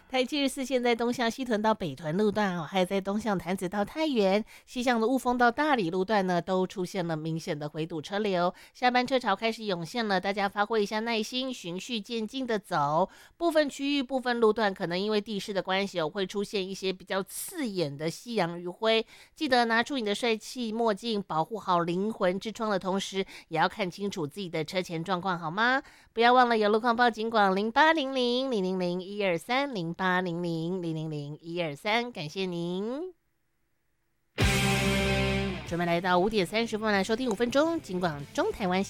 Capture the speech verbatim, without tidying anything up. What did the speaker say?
台七十四线在东向西屯到北屯路段哦，还有在东向潭子到太原、西向的雾峰到大理路段呢，都出现了明显的回堵车流。下班车潮开始涌现了，大家发挥一下耐心，循序渐进的走。部分区域、部分路段可能因为地势的关系哦，会出现一些比较刺眼的夕阳余晖。记得拿出你的帅气墨镜，保护好灵魂之窗的同时，也要看清楚自己的车前状况，好吗？不要忘了有路况报警广零八零零零零零一二三零八零零零零零一二三，感谢您。准备来到五点三十分来收听五分钟，尽管中台湾。